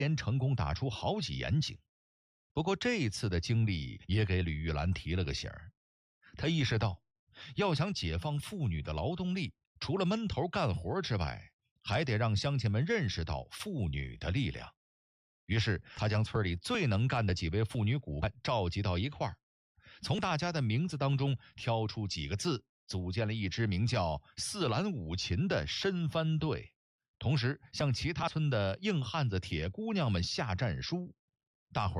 连成功打出好几眼井。不过这次的经历也给吕玉兰提了个醒儿，她意识到要想解放妇女的劳动力，除了闷头干活之外，还得让乡亲们认识到妇女的力量。于是她将村里最能干的几位妇女骨干召集到一块儿，从大家的名字当中挑出几个字，组建了一支名叫四兰五琴的申番队，同时向其他村的硬汉子铁姑娘们下战书。大伙